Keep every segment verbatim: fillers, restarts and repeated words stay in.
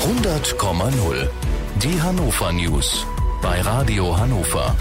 hundert Komma null. Die Hannover News bei Radio Hannover.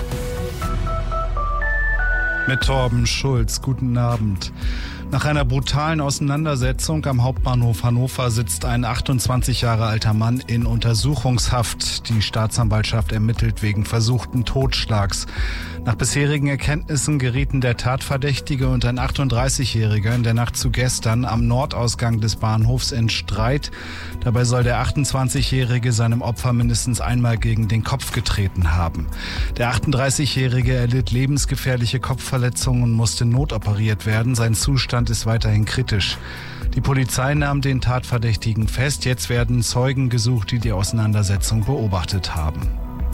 Mit Torben Schulz. Guten Abend. Nach einer brutalen Auseinandersetzung am Hauptbahnhof Hannover sitzt ein achtundzwanzig Jahre alter Mann in Untersuchungshaft. Die Staatsanwaltschaft ermittelt wegen versuchten Totschlags. Nach bisherigen Erkenntnissen gerieten der Tatverdächtige und ein achtunddreißigjähriger in der Nacht zu gestern am Nordausgang des Bahnhofs in Streit. Dabei soll der achtundzwanzigjährige seinem Opfer mindestens einmal gegen den Kopf getreten haben. Der achtunddreißigjährige erlitt lebensgefährliche Kopfverletzungen und musste notoperiert werden. Sein Zustand ist weiterhin kritisch. Die Polizei nahm den Tatverdächtigen fest. Jetzt werden Zeugen gesucht, die die Auseinandersetzung beobachtet haben.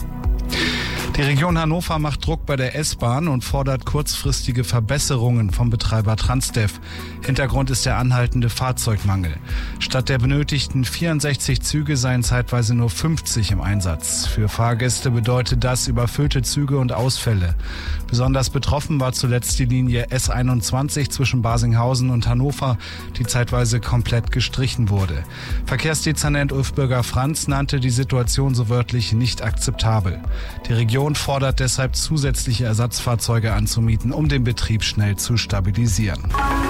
Die Region Hannover macht Druck bei der S-Bahn und fordert kurzfristige Verbesserungen vom Betreiber Transdev. Hintergrund ist der anhaltende Fahrzeugmangel. Statt der benötigten vierundsechzig Züge seien zeitweise nur fünfzig im Einsatz. Für Fahrgäste bedeutet das überfüllte Züge und Ausfälle. Besonders betroffen war zuletzt die Linie S einundzwanzig zwischen Barsinghausen und Hannover, die zeitweise komplett gestrichen wurde. Verkehrsdezernent Ulf Bürger-Franz nannte die Situation so wörtlich nicht akzeptabel. Die Region fordert deshalb zusätzliche Ersatzfahrzeuge anzumieten, um den Betrieb schnell zu stabilisieren.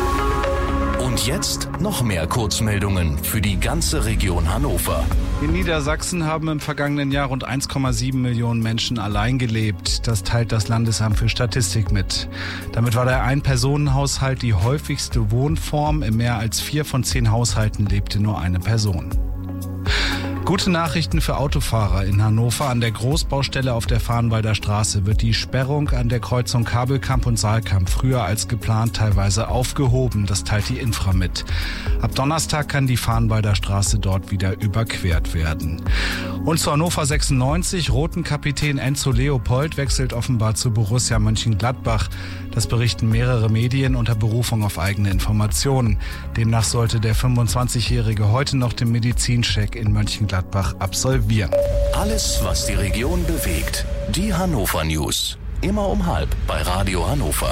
Und jetzt noch mehr Kurzmeldungen für die ganze Region Hannover. In Niedersachsen haben im vergangenen Jahr rund eins Komma sieben Millionen Menschen allein gelebt. Das teilt das Landesamt für Statistik mit. Damit war der Ein-Personen-Haushalt die häufigste Wohnform. In mehr als vier von zehn Haushalten lebte nur eine Person. Gute Nachrichten für Autofahrer in Hannover. An der Großbaustelle auf der Farnwalder Straße wird die Sperrung an der Kreuzung Kabelkamp und Saalkamp früher als geplant teilweise aufgehoben. Das teilt die Infra mit. Ab Donnerstag kann die Farnwalder Straße dort wieder überquert werden. Und zu Hannover sechsundneunzig. Roten Kapitän Enzo Leopold wechselt offenbar zu Borussia Mönchengladbach. Das berichten mehrere Medien unter Berufung auf eigene Informationen. Demnach sollte der fünfundzwanzigjährige heute noch den Medizincheck in Mönchengladbach absolvieren. Alles, was die Region bewegt. Die Hannover News. Immer um halb bei Radio Hannover.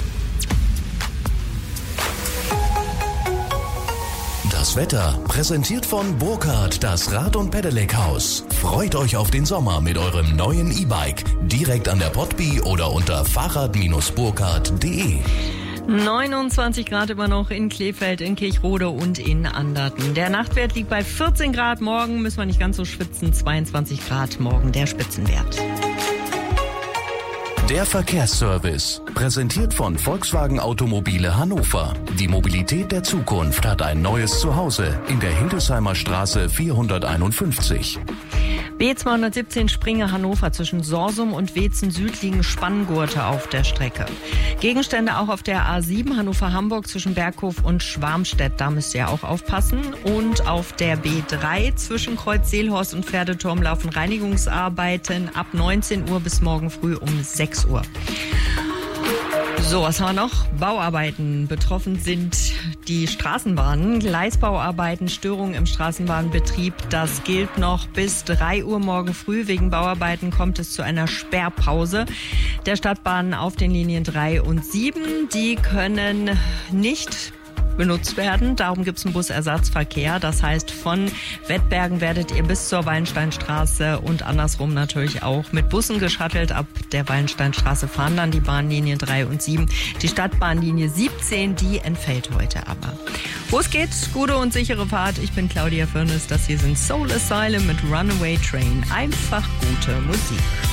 Das Wetter präsentiert von Burkhardt, das Rad- und Pedelec-Haus. Freut euch auf den Sommer mit eurem neuen E-Bike. Direkt an der Potby oder unter fahrrad Bindestrich burkhardt punkt de. neunundzwanzig Grad immer noch in Krefeld, in Kirchrode und in Anderten. Der Nachtwert liegt bei vierzehn Grad. Morgen müssen wir nicht ganz so schwitzen. zweiundzwanzig Grad morgen der Spitzenwert. Der Verkehrsservice, präsentiert von Volkswagen Automobile Hannover. Die Mobilität der Zukunft hat ein neues Zuhause in der Hildesheimer Straße vierhunderteinundfünfzig. B zweihundertsiebzehn Springe Hannover zwischen Sorsum und Weetzen Süd liegen Spanngurte auf der Strecke. Gegenstände auch auf der A sieben Hannover-Hamburg zwischen Berghof und Schwarmstedt, da müsst ihr auch aufpassen. Und auf der B drei zwischen Kreuz Seelhorst und Pferdeturm laufen Reinigungsarbeiten ab neunzehn Uhr bis morgen früh um sechs Uhr. So, was haben wir noch? Bauarbeiten. Betroffen sind die Straßenbahnen. Gleisbauarbeiten, Störungen im Straßenbahnbetrieb. Das gilt noch bis drei Uhr morgen früh. Wegen Bauarbeiten kommt es zu einer Sperrpause der Stadtbahnen auf den Linien drei und sieben. Die können nicht benutzt werden. Darum gibt es einen Busersatzverkehr. Das heißt, von Wettbergen werdet ihr bis zur Wallensteinstraße und andersrum natürlich auch mit Bussen geschattelt. Ab der Wallensteinstraße fahren dann die Bahnlinien drei und sieben. Die Stadtbahnlinie siebzehn, die entfällt heute aber. Wo es geht, gute und sichere Fahrt. Ich bin Claudia Firnes. Das hier sind Soul Asylum mit Runaway Train. Einfach gute Musik.